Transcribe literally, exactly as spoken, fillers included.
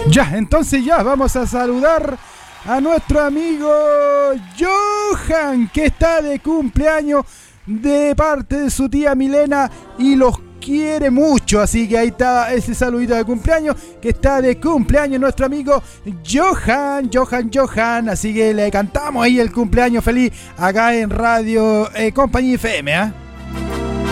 Ya, entonces ya vamos a saludar a nuestro amigo Johan, que está de cumpleaños de parte de su tía Milena y los quiere mucho, así que ahí está ese saludito de cumpleaños, que está de cumpleaños nuestro amigo Johan, Johan, Johan, así que le cantamos ahí el cumpleaños feliz acá en Radio eh, Compañía F M, ¿eh?